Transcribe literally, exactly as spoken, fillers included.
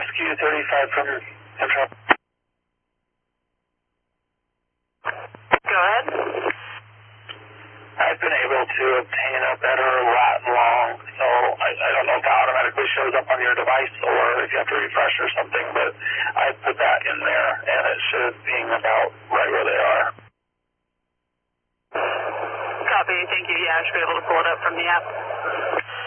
Rescue thirty-five from Central. Go ahead. I've been able to obtain a better lat long, so I, I don't know if it automatically shows up on your device or if you have to refresh or something, but I put that in there and it should being about right where they are. Copy, thank you. Yeah, I should be able to pull it up from the app.